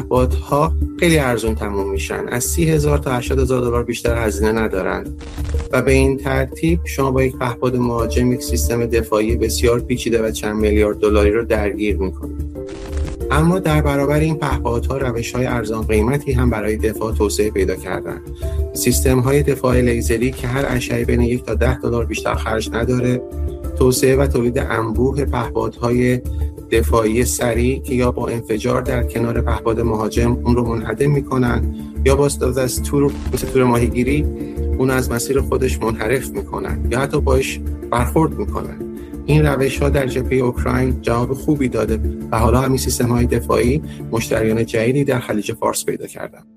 پهپادها خیلی ارزون تموم میشن، از 30,000 تا 80,000 دلار بیشتر هزینه ندارن و به این ترتیب شما با یک پهپاد مهاجم یک سیستم دفاعی بسیار پیچیده و چند میلیارد دلاری رو درگیر میکنید. اما در برابر این پهپادها روش‌های ارزان قیمتی هم برای دفاع توسعه پیدا کردن. سیستم‌های دفاع لیزری که هر اشعه‌ای بین 1 تا 10 دلار بیشتر خرج نداره، توسعه و تولید انبوه پهپادهای دفاعی سریع که یا با انفجار در کنار پهپاد مهاجم اون رو منهدم میکنن یا با استفاده از تور ماهیگیری اون از مسیر خودش منحرف میکنن یا حتی باش برخورد میکنن. این روش‌ها در جبهه اوکراین جواب خوبی داده و حالا همین سیستم‌های دفاعی مشتریان جدیدی در خلیج فارس پیدا کردن.